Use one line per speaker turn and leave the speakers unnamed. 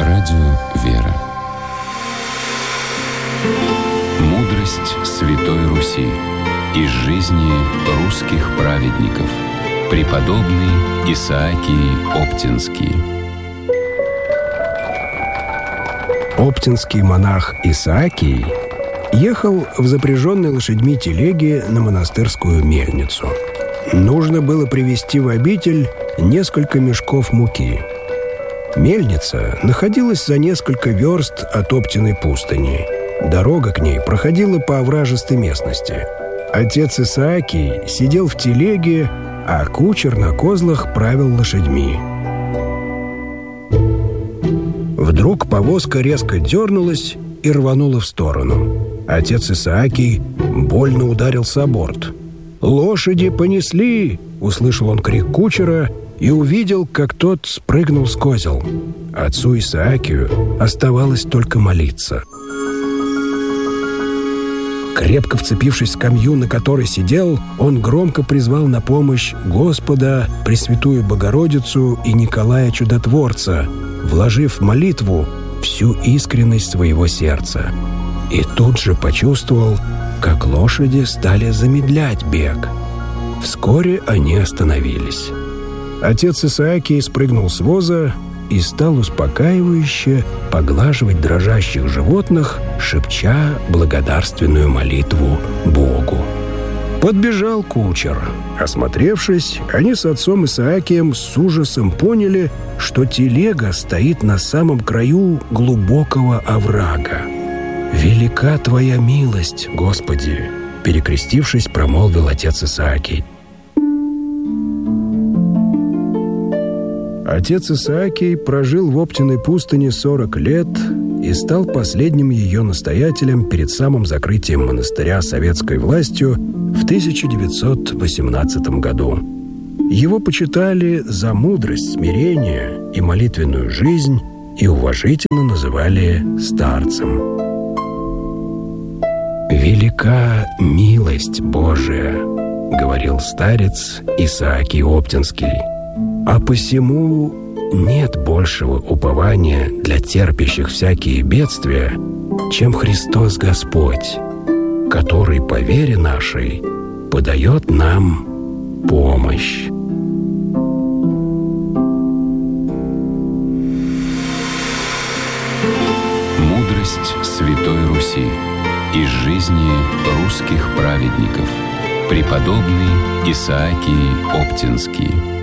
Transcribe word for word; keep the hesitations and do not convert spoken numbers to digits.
Радио «Вера». Мудрость Святой Руси из жизни русских праведников. Преподобный Исаакий Оптинский.
Оптинский монах Исаакий ехал в запряженной лошадьми телеге на монастырскую мельницу. Нужно было привезти в обитель несколько мешков муки. Мельница находилась за несколько верст от Оптиной пустыни. Дорога к ней проходила по овражистой местности. Отец Исаакий сидел в телеге, а кучер на козлах правил лошадьми. Вдруг повозка резко дернулась и рванула в сторону. Отец Исаакий больно ударился о борт. «Лошади понесли!» — услышал он крик кучера и увидел, как тот спрыгнул с козел. Отцу Исаакию оставалось только молиться. Крепко вцепившись в скамью, на которой сидел, он громко призвал на помощь Господа, Пресвятую Богородицу и Николая Чудотворца, вложив в молитву всю искренность своего сердца. И тут же почувствовал, как лошади стали замедлять бег. Вскоре они остановились. Отец Исаакий спрыгнул с воза и стал успокаивающе поглаживать дрожащих животных, шепча благодарственную молитву Богу. Подбежал кучер. Осмотревшись, они с отцом Исаакием с ужасом поняли, что телега стоит на самом краю глубокого оврага. «Велика Твоя милость, Господи!» — перекрестившись, промолвил отец Исаакий. Отец Исаакий прожил в Оптиной пустыне сорок лет и стал последним ее настоятелем перед самым закрытием монастыря советской властью в тысяча девятьсот восемнадцатом году. Его почитали за мудрость, смирение и молитвенную жизнь и уважительно называли старцем. «Велика милость Божия», — говорил старец Исаакий Оптинский, «а посему нет большего упования для терпящих всякие бедствия, чем Христос Господь, который по вере нашей подает нам помощь».
Мудрость Святой Руси из жизни русских праведников. Преподобный Исаакий Оптинский.